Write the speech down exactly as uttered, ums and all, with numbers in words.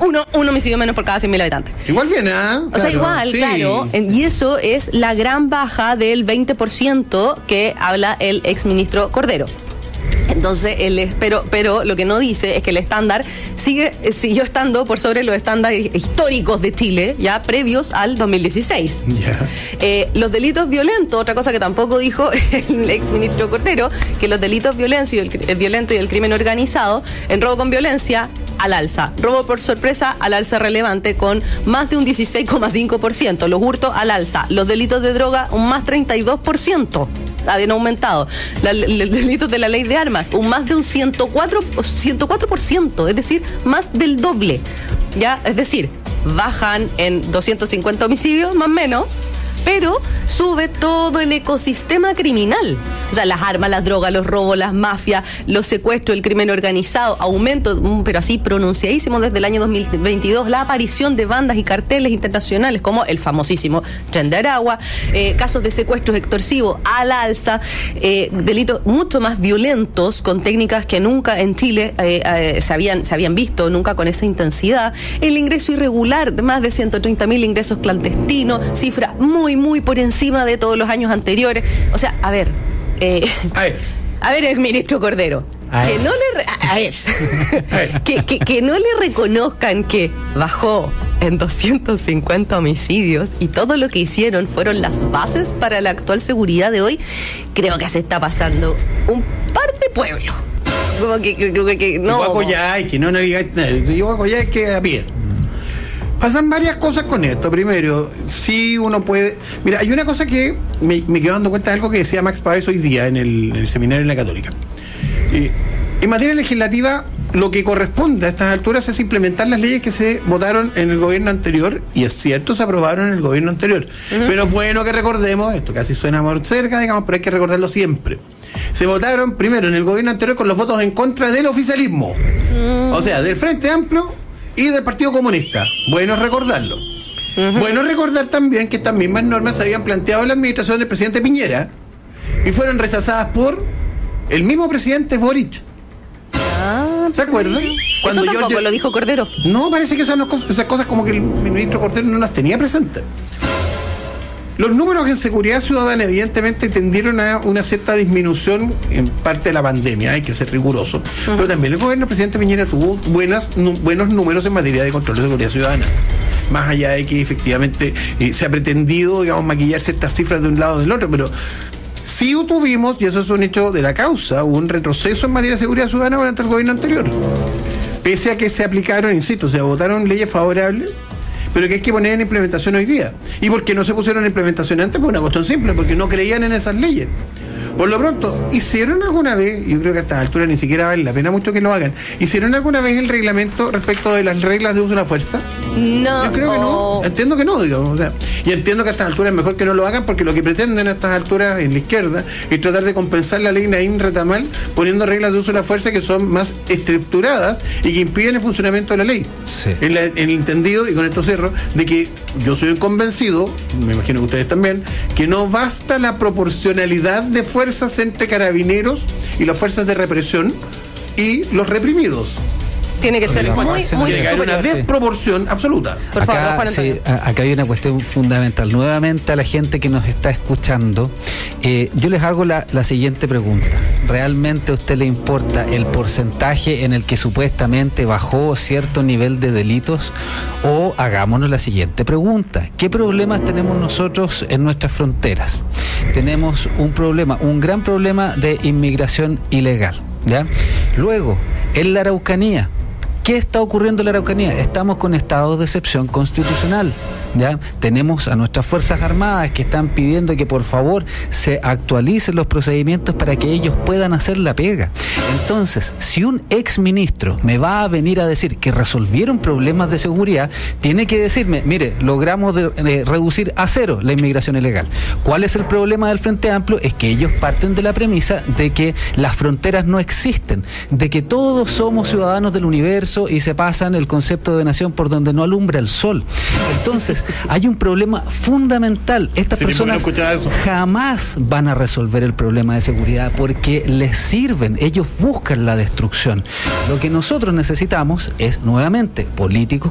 uno, un homicidio menos por cada cien mil habitantes. Igual viene, ¿eh? O Claro, sea, igual, sí. claro. Y eso es la gran baja del veinte por ciento que habla el exministro Cordero. Entonces, el, pero, pero lo que no dice es que el estándar sigue siguió estando por sobre los estándares históricos de Chile, ya previos al dos mil dieciséis. Yeah. Eh, los delitos violentos, otra cosa que tampoco dijo el exministro Cordero, que los delitos violentos y el, el violento y el crimen organizado, en robo con violencia, al alza. Robo por sorpresa, al alza relevante, con más de un dieciséis coma cinco por ciento. Los hurtos, al alza. Los delitos de droga, un más treinta y dos por ciento. Habían aumentado. La, los delitos de la ley de armas, un más de un ciento cuatro por ciento, es decir, más del doble. ¿Ya? Es decir, bajan en doscientos cincuenta homicidios, más o menos, pero sube todo el ecosistema criminal. O sea, las armas, las drogas, los robos, las mafias, los secuestros, el crimen organizado, aumento, pero así pronunciadísimo desde el año dos mil veintidós, la aparición de bandas y carteles internacionales como el famosísimo Tren de Aragua, eh, casos de secuestros extorsivos al alza, eh, delitos mucho más violentos con técnicas que nunca en Chile eh, eh, se, habían, se habían visto, nunca con esa intensidad, el ingreso irregular de más de ciento treinta mil ingresos clandestinos, cifra muy muy por encima de todos los años anteriores. O sea, a ver, eh, A ver. a ver, el ministro Cordero, A que ver. no le re- a ver, A ver. que, que, que no le reconozcan que bajó en doscientos cincuenta homicidios y todo lo que hicieron fueron las bases para la actual seguridad de hoy, creo que se está pasando un par de pueblos. Como que, que, que, que no. Guacoyay, que no navegáis. Yo Guacoyay que a pie. Pasan varias cosas con esto. Primero, sí uno puede... Mira, hay una cosa que me, me quedo dando cuenta de algo que decía Max Páez hoy día en el, en el seminario en la Católica. Eh, en materia legislativa, lo que corresponde a estas alturas es implementar las leyes que se votaron en el gobierno anterior, y es cierto, se aprobaron en el gobierno anterior. Uh-huh. Pero es bueno que recordemos, esto casi suena muy cerca, digamos, pero hay que recordarlo siempre. Se votaron primero en el gobierno anterior con los votos en contra del oficialismo. Uh-huh. O sea, del Frente Amplio y del Partido Comunista. Bueno recordarlo. Uh-huh. Bueno recordar también que estas mismas normas se habían planteado en la administración del presidente Piñera y fueron rechazadas por el mismo presidente Boric. Ah, ¿Se acuerdan? Cuando Eso tampoco yo, lo dijo Cordero. No, parece que esas, cosas, esas cosas como que el ministro Cordero no las tenía presentes. Los números en seguridad ciudadana evidentemente tendieron a una cierta disminución en parte de la pandemia, hay que ser riguroso, uh-huh. pero también el gobierno del presidente Piñera tuvo buenas, nu- buenos números en materia de control de seguridad ciudadana. Más allá de que efectivamente eh, se ha pretendido, digamos, maquillar ciertas cifras de un lado o del otro, pero sí tuvimos, y eso es un hecho de la causa, un retroceso en materia de seguridad ciudadana durante el gobierno anterior. Pese a que se aplicaron, insisto, se votaron leyes favorables, pero que hay que poner en implementación hoy día. ¿Y por qué no se pusieron en implementación antes? Por una cuestión simple, porque no creían en esas leyes. Por lo pronto, ¿hicieron alguna vez, yo creo que a estas alturas ni siquiera vale la pena mucho que lo hagan, ¿hicieron alguna vez el reglamento respecto de las reglas de uso de la fuerza? No. Yo creo que no, entiendo que no, digamos, o sea, y entiendo que a estas alturas es mejor que no lo hagan, porque lo que pretenden a estas alturas en la izquierda es tratar de compensar la ley Naín Retamal poniendo reglas de uso de la fuerza que son más estructuradas y que impiden el funcionamiento de la ley. Sí. En, la, en el entendido, y con esto cierro, de que yo soy un convencido, me imagino que ustedes también, que no basta la proporcionalidad de fuerzas entre carabineros y las fuerzas de represión y los reprimidos. Tiene que ser muy, muy Tiene que haber una superior. desproporción absoluta. Por favor, Acá, Juan sí, Antonio. a- acá hay una cuestión fundamental. Nuevamente a la gente que nos está escuchando, eh, yo les hago la, la siguiente pregunta. ¿Realmente a usted le importa el porcentaje en el que supuestamente bajó cierto nivel de delitos? O hagámonos la siguiente pregunta. ¿Qué problemas tenemos nosotros en nuestras fronteras? Tenemos un problema, un gran problema de inmigración ilegal, ¿ya? Luego, en la Araucanía, ¿qué está ocurriendo en la Araucanía? Estamos con estados de excepción constitucional, ¿ya? Tenemos a nuestras Fuerzas Armadas que están pidiendo que por favor se actualicen los procedimientos para que ellos puedan hacer la pega. Entonces, si un ex ministro me va a venir a decir que resolvieron problemas de seguridad, tiene que decirme, mire, logramos de, de reducir a cero la inmigración ilegal. ¿Cuál es el problema del Frente Amplio? Es que ellos parten de la premisa de que las fronteras no existen, de que todos somos ciudadanos del universo y se pasan el concepto de nación por donde no alumbra el sol. Entonces, hay un problema fundamental. Estas Sí, personas bueno, escuchaba eso. jamás van a resolver el problema de seguridad porque les sirven, ellos buscan la destrucción. Lo que nosotros necesitamos es, nuevamente, políticos